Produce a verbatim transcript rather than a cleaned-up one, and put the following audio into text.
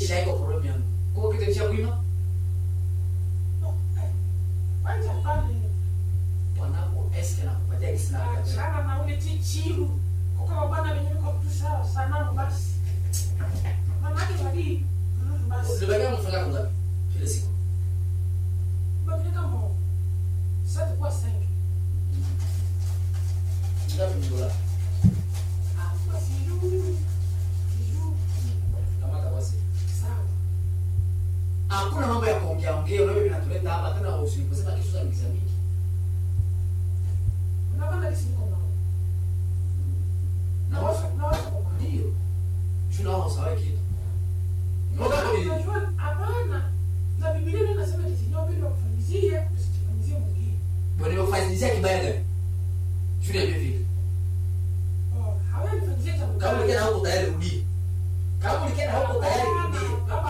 kisha haiko problem yangu. Kwa kitu cha kuima? Kwanza pale Wanako eske na kupatia kisina kati. chana na ule chichiru. Kwa bwana wenyewe kwa kutusha sana basi. Mama yake wadi basi. Ndio mfanga kungapi? Kila siku. Bwana kama sasa kwa cinq. Ngapi ni dola? Ah, kwa sijui. Sijui. Kama tabasi. Sawa. Hakuna mambo ya kuongea ongea wewe vinatuleta hapa tena usiposema kitu za mixamiki. Unapanda kisi mko nao. Na wasa Na wasa kwa ndio. Juna wao sawa kitu. Ngoja kwa nini? unajua hapana. Na Biblia inasema kisinyo bila kufanyizie, usifanyizie mwingine. Bwana ufanyizia kibaya gani? Juna hivi. Oh, hawa nifanyizia cha Kama ulikienda huko tayari rudi. Kama ulikienda huko tayari rudi. Hapa